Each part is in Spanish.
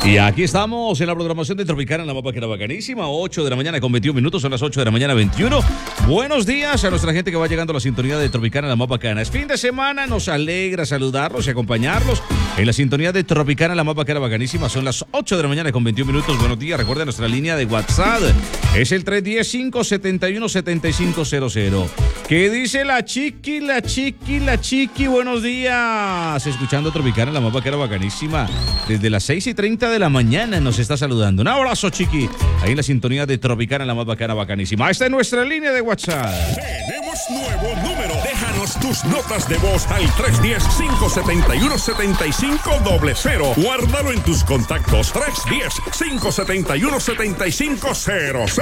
Y aquí estamos en la programación de Tropicana en la Mapa, que era bacanísima. 8 de la mañana con 21 minutos, son las 8 de la mañana 21. Buenos días a nuestra gente que va llegando a la sintonía de Tropicana en la Mapa Cana. Es fin de semana, nos alegra saludarlos y acompañarlos en la sintonía de Tropicana en la Mapa, que era bacanísima. Son las 8 de la mañana con 21 minutos. Buenos días, recuerden nuestra línea de WhatsApp. Es el 310-571-7500. ¿Qué dice la chiqui? Buenos días. Escuchando Tropicana en la Mapa, que era bacanísima. Desde las 6:30 de la mañana nos está saludando. Un abrazo, chiqui. Ahí en la sintonía de Tropicana en la Mapa, que era bacanísima. Esta es nuestra línea de WhatsApp. Tenemos nuevo número. Déjanos tus notas de voz al 310-571-7500. Guárdalo en tus contactos. 310-571-7500.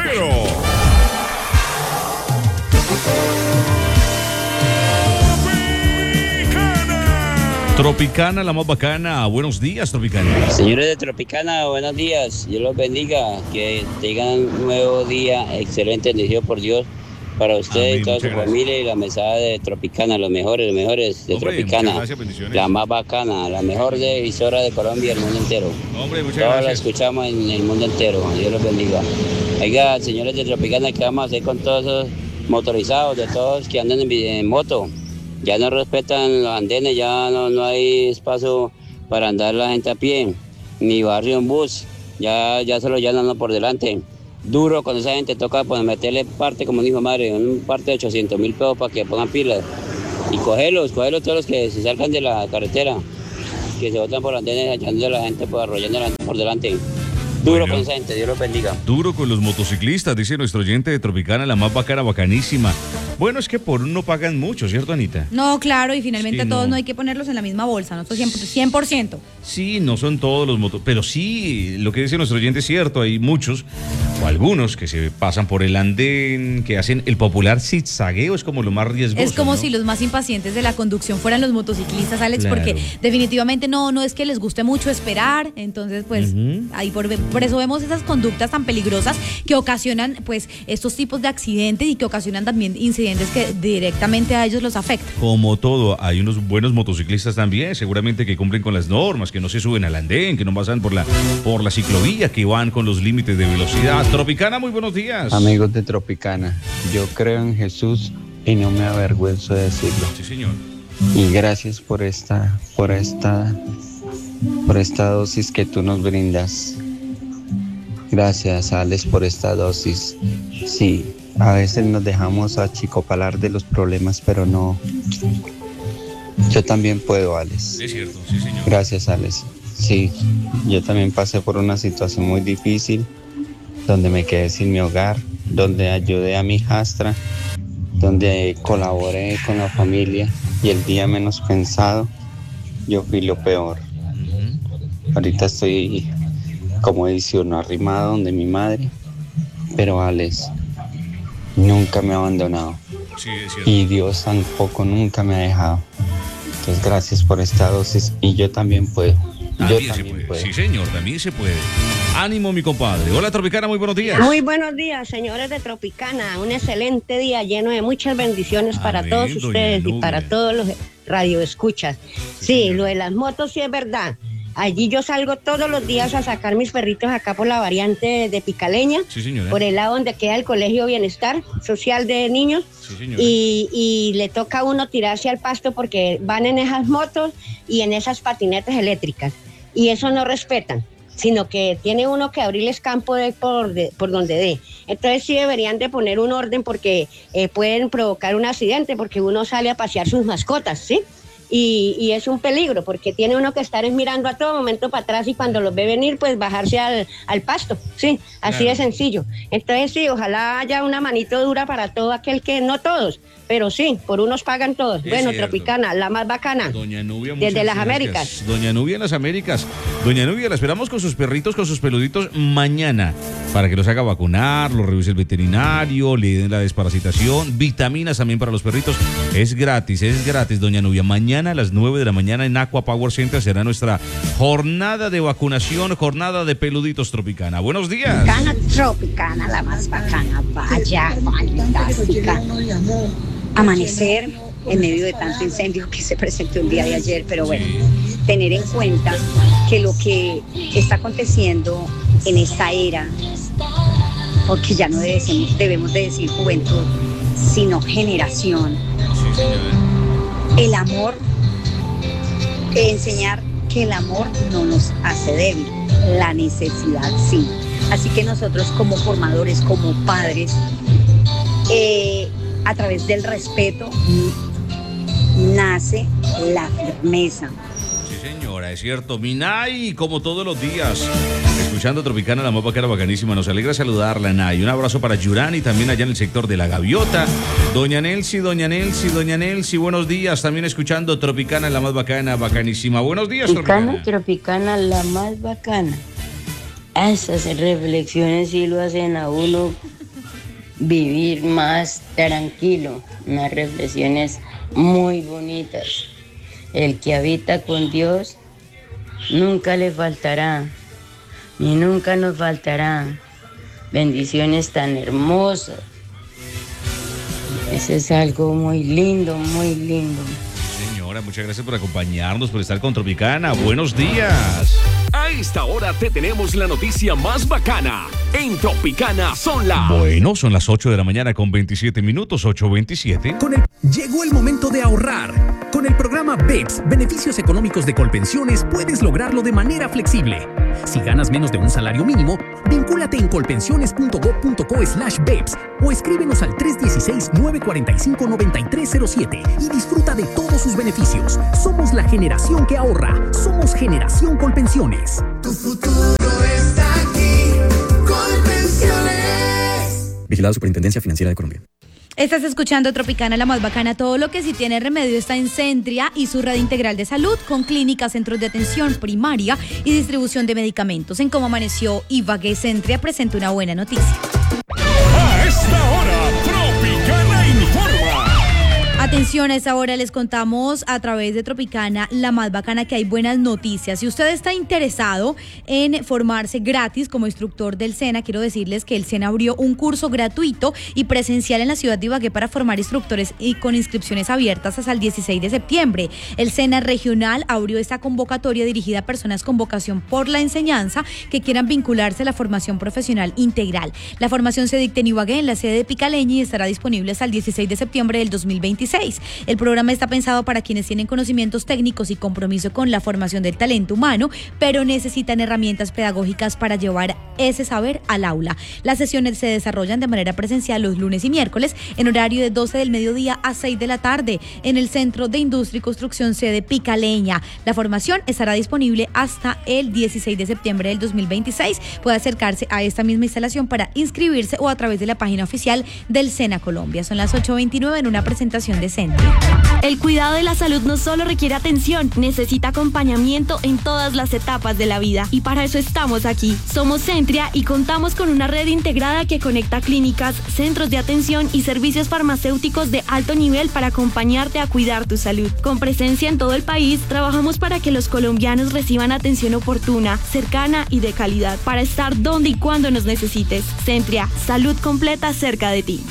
Tropicana, la más bacana. Buenos días, Tropicana. Señores de Tropicana, buenos días. Dios los bendiga. Que tengan un nuevo día. Excelente, bendecido por Dios. Para ustedes, Amén, y toda su gracias. familia y la mesada de Tropicana. Los mejores de Hombre, Tropicana. muchas gracias, bendiciones. La más bacana, la mejor emisora de Colombia y el mundo entero. Hombre, muchas Todos la gracias. escuchamos en el mundo entero. Dios los bendiga. Oiga, señores de Tropicana, ¿qué vamos a hacer con todos esos motorizados, de todos que andan en moto? Ya no respetan los andenes, ya no hay espacio para andar la gente a pie, ni barrio en bus, ya se lo llenan por delante. Duro con esa gente, toca pues meterle parte, como dijo madre, un parte de 800.000 pesos para que pongan pilas. Y cogerlos todos los que se salgan de la carretera, que se botan por andenes, echando a la gente, pues arrollando a la gente por delante. Duro Bueno. con esa gente, Dios los bendiga. Duro con los motociclistas, dice nuestro oyente de Tropicana, la más bacana, bacanísima. Bueno, es que por uno pagan mucho, ¿cierto, Anita? No, claro, y finalmente Sí, todos no. no hay que ponerlos en la misma bolsa, ¿no? 100%. Sí, no son todos los motos, pero sí, lo que dice nuestro oyente es cierto, hay muchos o algunos que se pasan por el andén, que hacen el popular zigzagueo, es como lo más riesgoso. Es como ¿no? si los más impacientes de la conducción fueran los motociclistas, Alex, Claro. porque definitivamente no es que les guste mucho esperar, entonces pues ahí por eso vemos esas conductas tan peligrosas que ocasionan pues estos tipos de accidentes y que ocasionan también incidentes que directamente a ellos los afectan. Como todo, hay unos buenos motociclistas también, seguramente que cumplen con las normas, que no se suben al andén, que no pasan por la ciclovía, que van con los límites de velocidad. Tropicana, muy buenos días. Amigos de Tropicana, yo creo en Jesús y no me avergüenzo de decirlo. Sí, señor. Y gracias por esta dosis que tú nos brindas. Gracias, Alex, por esta dosis. Sí, a veces nos dejamos achicopalar de los problemas, pero no. Yo también puedo, Alex. Es cierto, sí, señor. Gracias, Alex. Sí, yo también pasé por una situación muy difícil, donde me quedé sin mi hogar, donde ayudé a mi hijastra, donde colaboré con la familia y el día menos pensado, yo fui lo peor. Ahorita estoy, como dice uno, arrimado donde mi madre, pero Alex nunca me ha abandonado Sí, es cierto. y Dios tampoco nunca me ha dejado. Entonces gracias por esta dosis y yo también puedo. También se puede. Sí, señor, también se puede. Ánimo, mi compadre. Hola, Tropicana, muy buenos días. Muy buenos días, señores de Tropicana. Un excelente día lleno de muchas bendiciones para Amén, todos doña ustedes y Nubia. para todos los radioescuchas. Sí, lo de las motos sí es verdad. Allí yo salgo todos los días a sacar mis perritos acá por la variante de Picaleña, Sí, señora. por el lado donde queda el Colegio Bienestar Social de Niños. Sí, señora. Y le toca a uno tirarse al pasto porque van en esas motos y en esas patinetas eléctricas. Y eso no respetan, sino que tiene uno que abrirles campo por donde dé. Entonces sí deberían de poner un orden porque pueden provocar un accidente porque uno sale a pasear sus mascotas, ¿sí? Y es un peligro porque tiene uno que estar mirando a todo momento para atrás y cuando los ve venir pues bajarse al pasto, sí, así Claro. de sencillo. Entonces sí, ojalá haya una manito dura para todo aquel que, no todos, pero sí, por unos pagan todos. Es Bueno, cierto. Tropicana, la más bacana. Doña Nubia, muchas Desde las gracias. Américas. Doña Nubia en las Américas. Doña Nubia, la esperamos con sus perritos, con sus peluditos mañana para que los haga vacunar, los revise el veterinario, le den la desparasitación, vitaminas también para los perritos. Es gratis, doña Nubia. Mañana a las 9 de la mañana en Aqua Power Center será nuestra jornada de vacunación, jornada de peluditos Tropicana. Buenos días. Tropicana, la más bacana, vaya, fantástica. Amanecer en medio de tanto incendio que se presentó el día de ayer, pero bueno, tener en cuenta que lo que está aconteciendo en esta era, porque ya no debemos de decir juventud, sino generación, el amor, enseñar que el amor no nos hace débil, la necesidad sí. Así que nosotros como formadores, como padres, a través del respeto nace la firmeza. Sí, señora, es cierto. Minay, como todos los días, escuchando Tropicana, la más bacana, bacanísima. Nos alegra saludarla, Nay. Un abrazo para Yurani, también allá en el sector de La Gaviota. Doña Nelsi, buenos días. También escuchando Tropicana, la más bacana, bacanísima. Buenos días, Tropicana. Tropicana, la más bacana. Esas reflexiones sí lo hacen a uno vivir más tranquilo. Unas reflexiones muy bonitas. El que habita con Dios nunca le faltará, ni nunca nos faltará bendiciones tan hermosas. Eso es algo muy lindo, muy lindo. Señora, muchas gracias por acompañarnos, por estar con Tropicana. Buenos días. A esta hora te tenemos la noticia más bacana. En Tropicana son las... Bueno, son las 8 de la mañana con 27 minutos, 8:27. Llegó el momento de ahorrar. Con el programa BEPS, Beneficios Económicos de Colpensiones, puedes lograrlo de manera flexible. Si ganas menos de un salario mínimo, vincúlate en colpensiones.gov.co/BEPS o escríbenos al 316-945-9307 y disfruta de todos sus beneficios. Somos la generación que ahorra. Somos Generación Colpensiones. Tu futuro está aquí. Colpensiones. Vigilado Superintendencia Financiera de Colombia. Estás escuchando Tropicana, la más bacana. Todo lo que sí tiene remedio está en Centria y su red integral de salud, con clínicas, centros de atención primaria y distribución de medicamentos. En Cómo Amaneció Ibagué, Centria presenta una buena noticia. A esta hora, Tropicana informa. Atención, a esta hora les contamos a través de Tropicana, la más bacana, que hay buenas noticias. Si usted está interesado en formarse gratis como instructor del SENA, quiero decirles que el SENA abrió un curso gratuito y presencial en la ciudad de Ibagué para formar instructores y con inscripciones abiertas hasta el 16 de septiembre. El SENA regional abrió esta convocatoria dirigida a personas con vocación por la enseñanza que quieran vincularse a la formación profesional integral. La formación se dicta en Ibagué, en la sede de Picaleña, y estará disponible hasta el 16 de septiembre del 2026. El programa está pensado para quienes tienen conocimientos técnicos y compromiso con la formación del talento humano, pero necesitan herramientas pedagógicas para llevar ese saber al aula. Las sesiones se desarrollan de manera presencial los lunes y miércoles en horario de 12 del mediodía a 6 de la tarde en el Centro de Industria y Construcción sede Picaleña. La formación estará disponible hasta el 16 de septiembre del 2026. Puede acercarse a esta misma instalación para inscribirse o a través de la página oficial del SENA Colombia. Son las 8:29 en una presentación de Centria. El cuidado de la salud no solo requiere atención, necesita acompañamiento en todas las etapas de la vida. Y para eso estamos aquí. Somos Centria y contamos con una red integrada que conecta clínicas, centros de atención y servicios farmacéuticos de alto nivel para acompañarte a cuidar tu salud. Con presencia en todo el país, trabajamos para que los colombianos reciban atención oportuna, cercana y de calidad, para estar donde y cuando nos necesites. Centria, salud completa cerca de ti.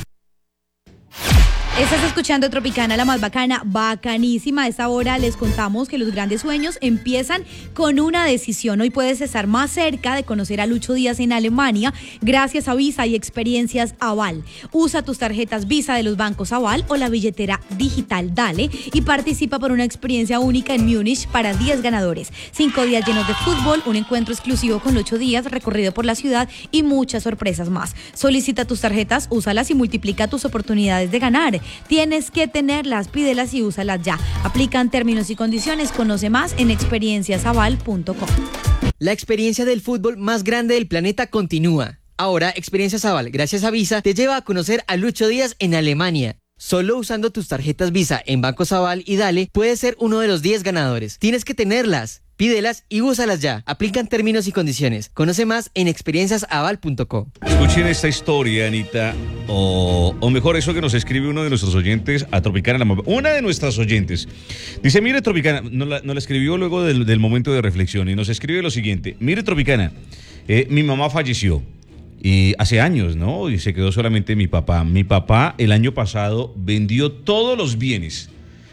Estás escuchando Tropicana, la más bacana, bacanísima. A esta hora les contamos que los grandes sueños empiezan con una decisión. Hoy puedes estar más cerca de conocer a Lucho Díaz en Alemania gracias a Visa y Experiencias Aval. Usa tus tarjetas Visa de los bancos Aval o la billetera digital Dale y participa por una experiencia única en Múnich para 10 ganadores. 5 días llenos de fútbol, un encuentro exclusivo con Lucho Díaz, recorrido por la ciudad y muchas sorpresas más. Solicita tus tarjetas, úsalas y multiplica tus oportunidades de ganar. Tienes que tenerlas, pídelas y úsalas ya. Aplican términos y condiciones. Conoce más en experienciasaval.com. La experiencia del fútbol más grande del planeta continúa. Ahora, Experiencias Aval, gracias a Visa, te lleva a conocer a Lucho Díaz en Alemania. Solo usando tus tarjetas Visa en Bancos Aval y Dale, puedes ser uno de los 10 ganadores. Tienes que tenerlas. Pídelas y úsalas ya. Aplican términos y condiciones. Conoce más en experienciasaval.com. Escuchen esta historia, Anita, o mejor eso que nos escribe uno de nuestros oyentes a Tropicana. Una de nuestras oyentes. Dice, mire Tropicana, nos la escribió luego del momento de reflexión y nos escribe lo siguiente. Mire Tropicana, mi mamá falleció y hace años, ¿no? Y se quedó solamente mi papá. Mi papá el año pasado vendió todos los bienes.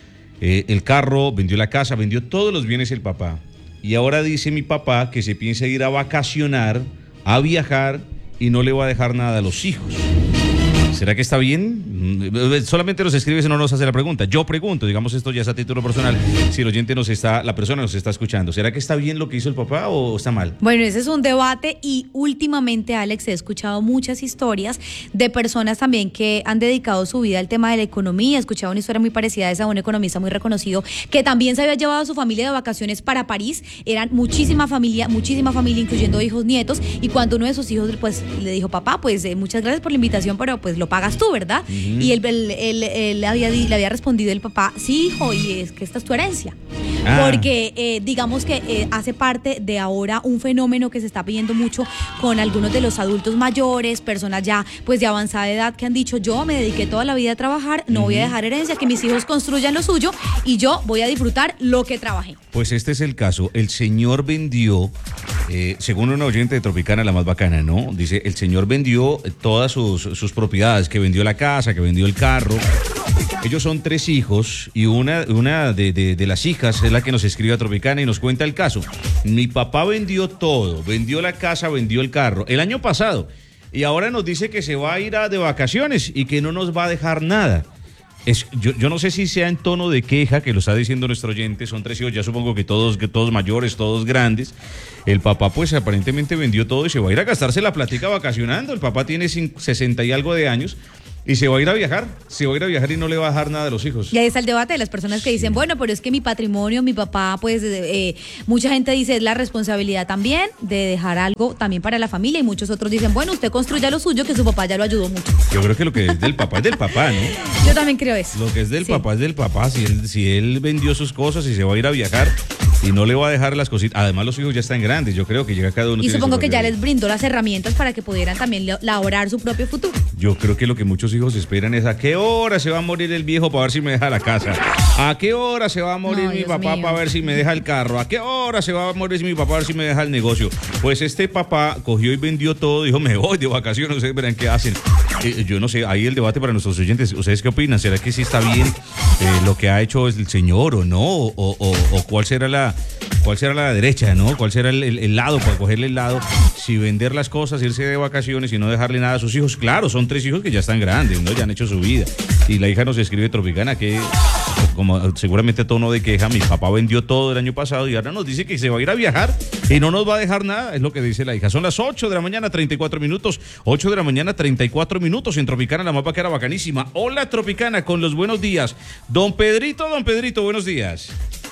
el carro, vendió la casa, vendió todos los bienes el papá. Y ahora dice mi papá que se piensa ir a vacacionar, a viajar y no le va a dejar nada a los hijos. ¿Será que está bien? Solamente nos escribe si no nos hace la pregunta. Yo pregunto, digamos esto ya es a título personal, si el oyente la persona nos está escuchando. ¿Será que está bien lo que hizo el papá o está mal? Bueno, ese es un debate y últimamente, Alex, he escuchado muchas historias de personas también que han dedicado su vida al tema de la economía. He escuchado una historia muy parecida a esa de un economista muy reconocido que también se había llevado a su familia de vacaciones para París. Eran muchísima familia, incluyendo hijos, nietos, y cuando uno de sus hijos pues le dijo, papá, pues muchas gracias por la invitación, pero pues lo pagas tú, ¿verdad? Uh-huh. Y él le había respondido el papá, sí, hijo, y es que esta es tu herencia. Porque digamos que hace parte de ahora un fenómeno que se está pidiendo mucho con algunos de los adultos mayores, personas ya pues de avanzada edad que han dicho, yo me dediqué toda la vida a trabajar, no voy a dejar herencia, que mis hijos construyan lo suyo y yo voy a disfrutar lo que trabajé. Pues este es el caso. El señor vendió, según una oyente de Tropicana, la más bacana, ¿no? Dice, el señor vendió todas sus propiedades, que vendió la casa, que vendió el carro. Ellos son 3 hijos y una de las hijas es la que nos escribe a Tropicana y nos cuenta el caso. Mi papá vendió todo, vendió la casa, vendió el carro el año pasado y ahora nos dice que se va a ir de vacaciones y que no nos va a dejar nada. Yo no sé si sea en tono de queja, que lo está diciendo nuestro oyente, son 3 hijos, ya supongo que todos mayores, todos grandes. El papá pues aparentemente vendió todo y se va a ir a gastarse la platica vacacionando. El papá tiene 60 y algo de años y se va a ir a viajar y no le va a dejar nada a los hijos. Y ahí está el debate de las personas que dicen, bueno, pero es que mi patrimonio, mi papá, pues mucha gente dice es la responsabilidad también de dejar algo también para la familia, y muchos otros dicen, bueno, usted construya lo suyo, que su papá ya lo ayudó mucho. Yo creo que lo que es del papá es del papá, ¿no? Yo también creo eso. Lo que es del papá es del papá. Si él vendió sus cosas y se va a ir a viajar y no le va a dejar las cositas, además los hijos ya están grandes, yo creo que llega cada uno. Y supongo que ya les brindó las herramientas para que pudieran también laborar su propio futuro. Yo creo que lo que muchos hijos esperan es a qué hora se va a morir el viejo para ver si me deja la casa, a qué hora se va a morir mi papá para ver si me deja el carro, a qué hora se va a morir mi papá para ver si me deja el negocio. Pues este papá cogió y vendió todo, dijo, me voy de vacaciones, ustedes verán qué hacen. Yo no sé, ahí el debate para nuestros oyentes, ¿ustedes qué opinan? ¿Será que sí está bien lo que ha hecho el señor o no? ¿O cuál será la derecha, ¿no? ¿Cuál será el lado para cogerle el lado? Si vender las cosas, irse de vacaciones y no dejarle nada a sus hijos. Claro, son 3 hijos que ya están grandes, ¿no? Ya han hecho su vida. Y la hija nos escribe Tropicana que, como seguramente tono de queja, mi papá vendió todo el año pasado y ahora nos dice que se va a ir a viajar y no nos va a dejar nada, es lo que dice la hija. Son las 8 de la mañana, 34 minutos. 8 de la mañana, 34 minutos en Tropicana, la más vaquera bacanísima. Hola, Tropicana, con los buenos días. Don Pedrito, buenos días.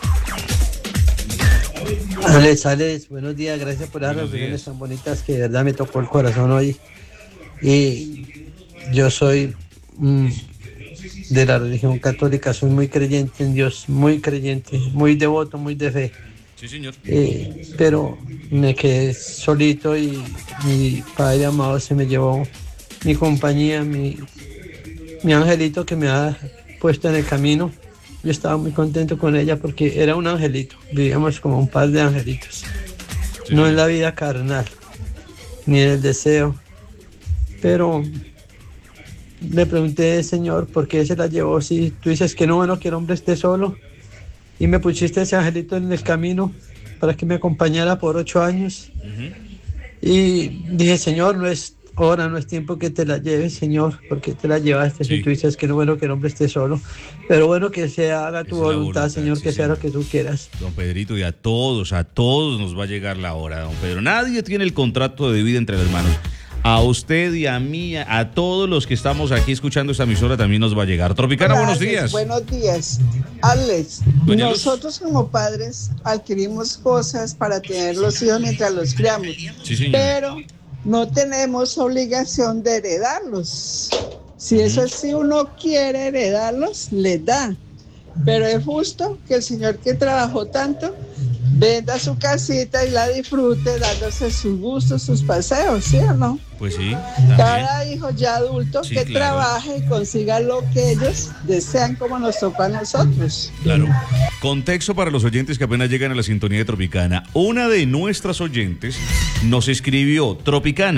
Alex, buenos días, gracias por las reflexiones tan bonitas que de verdad me tocó el corazón hoy. Y yo soy de la religión católica, soy muy creyente en Dios, muy creyente, muy devoto, muy de fe. Sí, señor. Pero me quedé solito y mi padre amado se me llevó mi compañía, mi angelito que me ha puesto en el camino. Yo estaba muy contento con ella porque era un angelito, vivíamos como un par de angelitos, sí. No en la vida carnal, ni en el deseo, pero le pregunté, Señor, ¿por qué se la llevó? Si tú dices que no, bueno, que el hombre esté solo, y me pusiste ese angelito en el camino para que me acompañara por 8 años, y dije, Señor, no es hora, no es tiempo que te la lleves, Señor, porque te la llevaste, sí. Si tú dices que no, bueno, que el hombre esté solo, pero bueno, que se haga tu voluntad, Señor, sí, que sea lo que tú quieras. Don Pedrito, y a todos nos va a llegar la hora, don Pedro. Nadie tiene el contrato de vida entre las manos. A usted y a mí, a todos los que estamos aquí escuchando esta emisora también nos va a llegar. Tropicana, buenos días. Buenos días. Alex, Doña nosotros como padres adquirimos cosas para tener los hijos mientras los criamos, sí, señor. Pero no tenemos obligación de heredarlos. Si eso es, si uno quiere heredarlos, le da. Pero es justo que el señor que trabajó tanto venda su casita y la disfrute dándose sus gustos, sus paseos, ¿sí o no? Pues sí. Cada hijo ya adulto, sí, que claro, trabaje y consiga lo que ellos desean, como nos toca a nosotros. Claro. Contexto para los oyentes que apenas llegan a la sintonía de Tropicana. Una de nuestras oyentes nos escribió: Tropicana,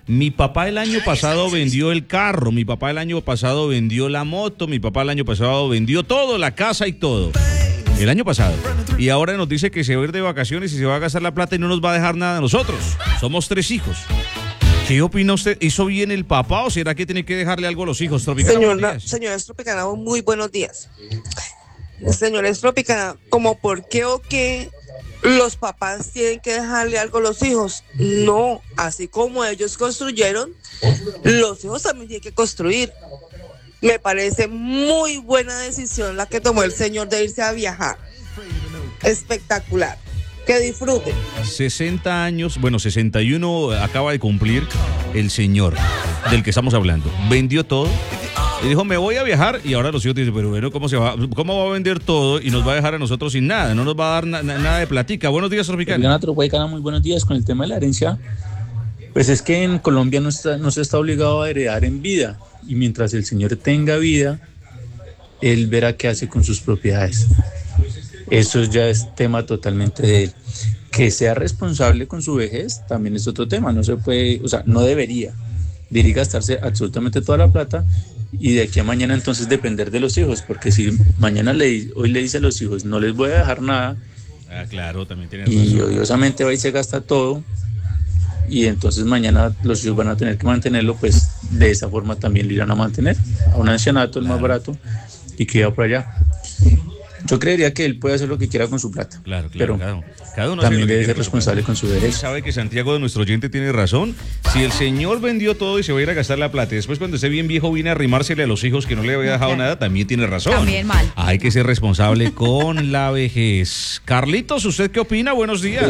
Mi papá el año pasado vendió el carro, mi papá el año pasado vendió la moto, mi papá el año pasado vendió todo, la casa y todo. El año pasado. Y ahora nos dice que se va a ir de vacaciones y se va a gastar la plata y no nos va a dejar nada a nosotros. Somos 3 hijos. ¿Qué opina usted? ¿Hizo bien el papá o será que tiene que dejarle algo a los hijos? Tropicana, señora Tropicana, muy buenos días. Señora Tropicana, ¿cómo por qué o qué los papás tienen que dejarle algo a los hijos? No, así como ellos construyeron, los hijos también tienen que construir. Me parece muy buena decisión la que tomó el señor de irse a viajar. Espectacular. Que disfruten. 60 años, bueno, 61 acaba de cumplir el señor del que estamos hablando. Vendió todo y dijo, me voy a viajar, y ahora los hijos dicen, pero bueno, ¿cómo va a vender todo y nos va a dejar a nosotros sin nada? No nos va a dar nada de platica. Buenos días, Tropicana. Tropicana, muy buenos días. Con el tema de la herencia, pues es que en Colombia no se está obligado a heredar en vida, y mientras el señor tenga vida, él verá qué hace con sus propiedades. Eso ya es tema totalmente de él. Que sea responsable con su vejez también es otro tema. No se puede, o sea, no debería gastarse absolutamente toda la plata y de aquí a mañana entonces depender de los hijos, porque si mañana hoy le dice a los hijos no les voy a dejar nada, claro, también tiene razón. Y odiosamente va y se gasta todo, y entonces mañana los hijos van a tener que mantenerlo, pues de esa forma también le irán a mantener a un ancianato, el más barato, y que va por allá. Yo creería que él puede hacer lo que quiera con su plata. Claro, pero cada uno también debe ser responsable con su derecho. Sabe que Santiago, de nuestro oyente, tiene razón. Si el señor vendió todo y se va a ir a gastar la plata, y después cuando esté bien viejo viene a arrimársele a los hijos que no le había dejado nada, también tiene razón. También mal. Hay que ser responsable con la vejez. Carlitos, ¿usted qué opina? Buenos días.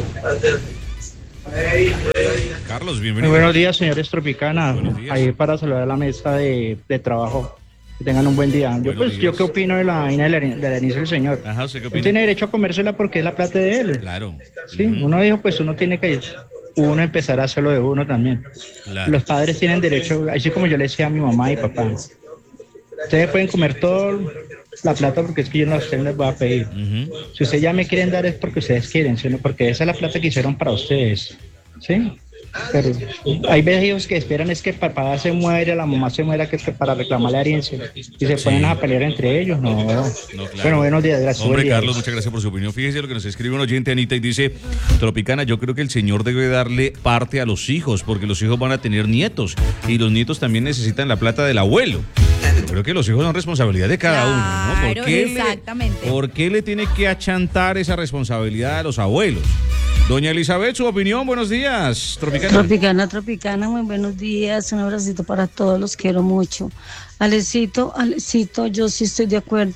Carlos, bienvenido. Muy buenos días, señores Tropicana. Ahí para saludar a la mesa de trabajo. Que tengan un buen día. Yo qué opino de la vaina de la herencia del señor. Ajá, ¿usted qué opina? Él tiene derecho a comérsela porque es la plata de él. Claro. Sí, uno dijo, pues uno tiene que empezar a hacerlo de uno también. Claro. Los padres tienen derecho, así como yo le decía a mi mamá y papá. Ustedes pueden comer toda la plata porque es que yo no les voy a pedir. Si ustedes ya me quieren dar es porque ustedes quieren, sino porque esa es la plata que hicieron para ustedes. ¿Sí? Pero hay veces que esperan es que el papá se muere, la mamá se muera, que es que para reclamar la herencia, y se ponen a pelear entre ellos. No, claro. Bueno, buenos días, gracias. Hombre, Carlos, muchas gracias por su opinión. Fíjese lo que nos escribe un oyente, Anita, y dice: Tropicana, yo creo que el señor debe darle parte a los hijos, porque los hijos van a tener nietos, y los nietos también necesitan la plata del abuelo. Creo que los hijos son responsabilidad de cada uno, ¿no? Exactamente. ¿Por qué le tiene que achantar esa responsabilidad a los abuelos? Doña Elizabeth, su opinión, buenos días. Tropicana, muy buenos días. Un abracito para todos, los quiero mucho. Alecito, yo sí estoy de acuerdo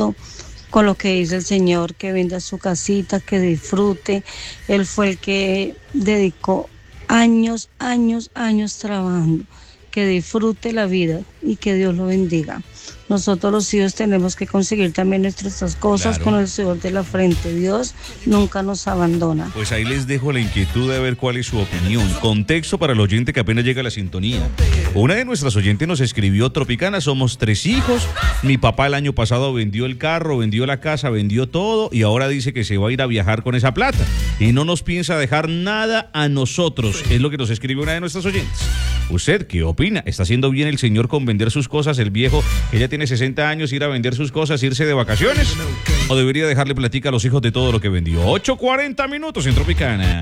con lo que dice el señor, que venda su casita, que disfrute. Él fue el que dedicó años trabajando. Que disfrute la vida y que Dios lo bendiga. Nosotros los hijos tenemos que conseguir también nuestras cosas, claro, con el sudor de la frente. Dios nunca nos abandona. Pues ahí les dejo la inquietud de ver cuál es su opinión. Contexto para el oyente que apenas llega a la sintonía. Una de nuestras oyentes nos escribió: Tropicana, somos 3 hijos. Mi papá el año pasado vendió el carro, vendió la casa, vendió todo, y ahora dice que se va a ir a viajar con esa plata y no nos piensa dejar nada a nosotros. Es lo que nos escribe una de nuestras oyentes. ¿Usted qué opina? ¿Está haciendo bien el señor con vender sus cosas, el viejo que ya tiene 60 años, ir a vender sus cosas, irse de vacaciones? ¿O debería dejarle platica a los hijos de todo lo que vendió? 8:40 minutos en Tropicana.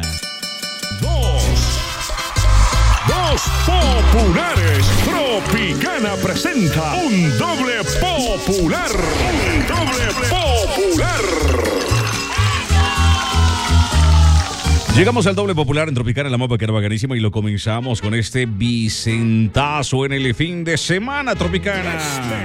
Dos populares. Tropicana presenta un doble popular. Un doble popular. Llegamos al doble popular en Tropicana, la más bacanísima, y lo comenzamos con este Vicentazo en el fin de semana, Tropicana.